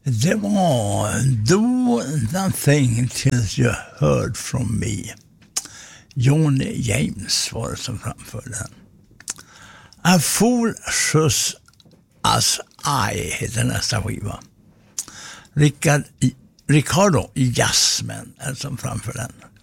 Det var Do Nothing Till You Heard From Me. Johnny James var det som framförde den. A Fool Shows As I heter nästa skiva. Ricardo Jasmine är som framför den.